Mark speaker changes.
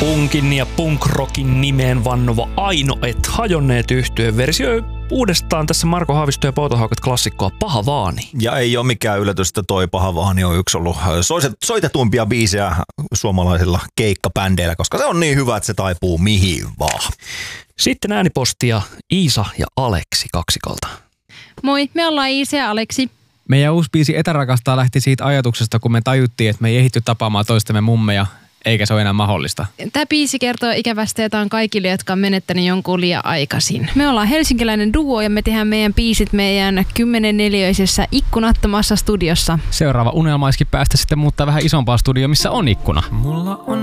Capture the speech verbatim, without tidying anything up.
Speaker 1: Punkin ja punkrockin nimeen vannova Aino et hajonneet yhtyeen versioi uudestaan tässä Marko Haavisto ja Poutohaukat klassikkoa Paha Vaani.
Speaker 2: Ja ei ole mikään yllätys, että toi Paha Vaani on yksi ollut soitetuimpia biisejä suomalaisilla keikkabändeillä, koska se on niin hyvä, että se taipuu mihin vaan.
Speaker 1: Sitten äänipostia Iisa ja Aleksi kaksikolta.
Speaker 3: Moi, me ollaan Iisa ja Aleksi.
Speaker 4: Meidän uusi biisi Etärakastaa lähti siitä ajatuksesta, kun me tajuttiin, että me ei ehditty tapaamaan toistemme mummeja, eikä se ole enää mahdollista.
Speaker 3: Tämä biisi kertoo ikävästä jotain kaikille, jotka on menettänyt jonkun liian aikaisin. Me ollaan helsinkiläinen duo ja me tehdään meidän biisit meidän kymmenenneliöisessä ikkunattomassa studiossa.
Speaker 4: Seuraava unelma olisikin päästä sitten muuttaa vähän isompaa studioon, missä on ikkuna.
Speaker 5: Mulla on